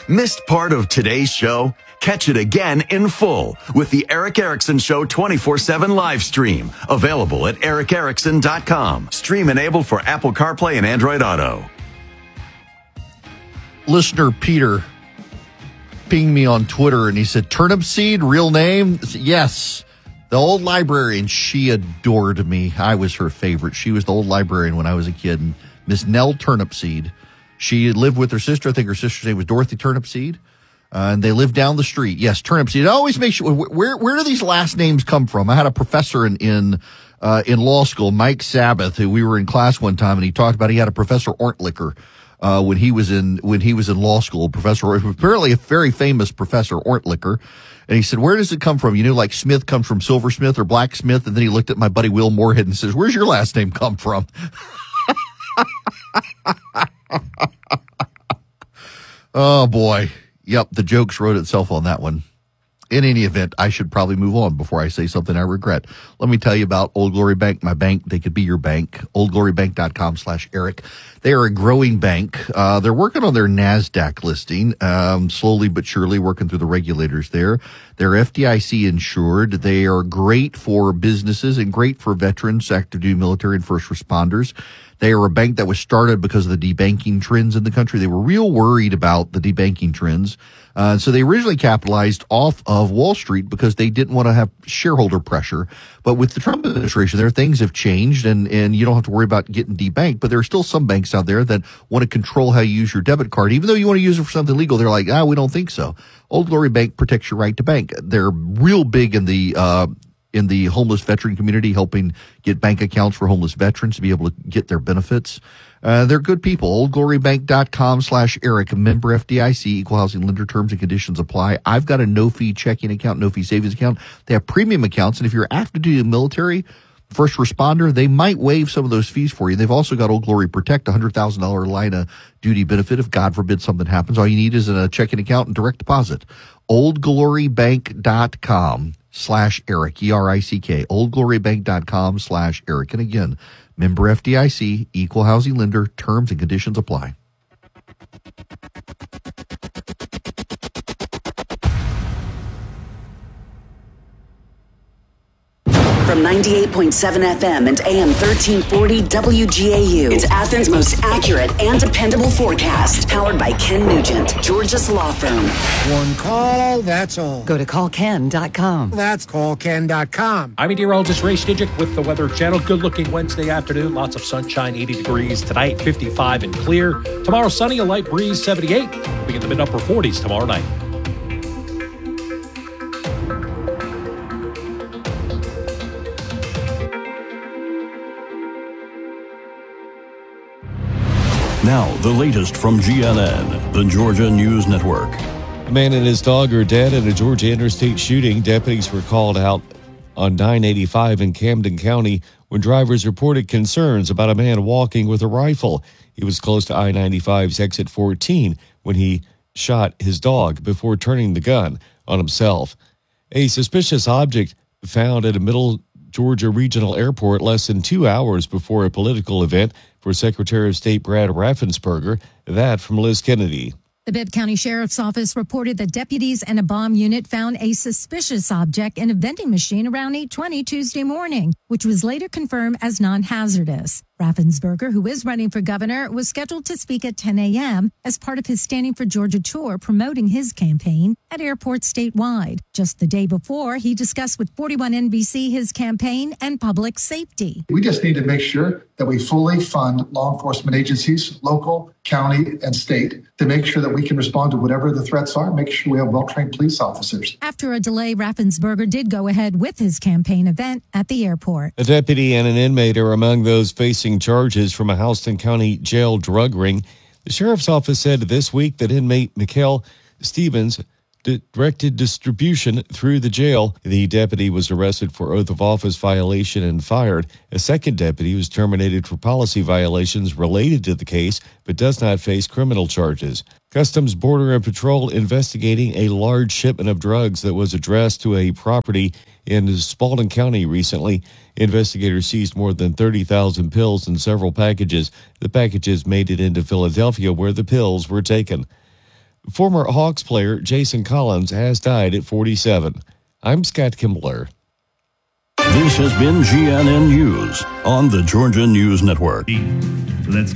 Missed part of today's show? Catch it again in full with the Eric Erickson Show 24/7 live stream. Available at ericerickson.com. Stream enabled for Apple CarPlay and Android Auto. Listener Peter pinged me on Twitter and he said, Turnip Seed, real name? Yes. The old librarian, she adored me. I was her favorite. She was the old librarian when I was a kid. And Miss Nell Turnipseed. She lived with her sister. I think her sister's name was Dorothy Turnipseed. And they lived down the street. Yes, Turnipseed. I always make sure, where do these last names come from? I had a professor in law school, Mike Sabbath, who we were in class one time, and he talked about he had a Professor Ortlicker when he was in law school. Professor, apparently a very famous Professor Ortlicker. And he said, where does it come from? You know, like Smith comes from Silversmith or Blacksmith. And then he looked at my buddy Will Moorhead and says, where's your last name come from? Oh, boy. Yep, the jokes wrote itself on that one. In any event, I should probably move on before I say something I regret. Let me tell you about Old Glory Bank, my bank. They could be your bank. OldGloryBank.com/Eric. They are a growing bank. They're working on their NASDAQ listing, slowly but surely working through the regulators there. They're FDIC insured. They are great for businesses and great for veterans, active duty military, and first responders. They are a bank that was started because of the debanking trends in the country. They were real worried about the debanking trends. So they originally capitalized off of Wall Street because they didn't want to have shareholder pressure. But with the Trump administration there, things have changed and you don't have to worry about getting debanked. But there are still some banks out there that want to control how you use your debit card. Even though you want to use it for something legal, they're like, we don't think so. Old Glory Bank protects your right to bank. They're real big in the homeless veteran community, helping get bank accounts for homeless veterans to be able to get their benefits. They're good people. OldGloryBank.com/Eric, member FDIC, equal housing lender, terms and conditions apply. I've got a no-fee checking account, no-fee savings account. They have premium accounts, and if you're active duty military, first responder, they might waive some of those fees for you. They've also got Old Glory Protect, $100,000 line of duty benefit. If God forbid something happens, all you need is a checking account and direct deposit. OldGloryBank.com/Eric, ERICK, OldGloryBank.com/Eric. And again, member FDIC, equal housing lender, terms and conditions apply. From 98.7 FM and AM 1340 WGAU, it's Athens' most accurate and dependable forecast. Powered by Ken Nugent, Georgia's law firm. One call, that's all. Go to callken.com. That's callken.com. I'm meteorologist Ray Stidgick with the Weather Channel. Good-looking Wednesday afternoon. Lots of sunshine, 80 degrees. Tonight, 55 and clear. Tomorrow, sunny, a light breeze, 78. We'll be in the mid-upper 40s tomorrow night. Now, the latest from GNN, the Georgia News Network. A man and his dog are dead in a Georgia interstate shooting. Deputies were called out on 985 in Camden County when drivers reported concerns about a man walking with a rifle. He was close to I-95's exit 14 when he shot his dog before turning the gun on himself. A suspicious object found at a Middle Georgia Regional Airport less than 2 hours before a political event for Secretary of State Brad Raffensperger. That from Liz Kennedy. The Bibb County Sheriff's Office reported that deputies and a bomb unit found a suspicious object in a vending machine around 8:20 Tuesday morning, which was later confirmed as non-hazardous. Raffensperger, who is running for governor, was scheduled to speak at 10 a.m. as part of his Standing for Georgia tour promoting his campaign at airports statewide. Just the day before, he discussed with 41 NBC his campaign and public safety. We just need to make sure that we fully fund law enforcement agencies, local, county, and state, to make sure that we can respond to whatever the threats are, make sure we have well-trained police officers. After a delay, Raffensperger did go ahead with his campaign event at the airport. A deputy and an inmate are among those facing charges from a Houston County jail drug ring. The sheriff's office said this week that inmate Mikhail Stevens directed distribution through the jail. The deputy was arrested for oath of office violation and fired. A second deputy was terminated for policy violations related to the case, but does not face criminal charges. Customs, Border, and Patrol investigating a large shipment of drugs that was addressed to a property in Spalding County recently. Investigators seized more than 30,000 pills in several packages. The packages made it into Philadelphia, where the pills were taken. Former Hawks player Jason Collins has died at 47. I'm Scott Kimbler. This has been GNN News on the Georgia News Network. Let's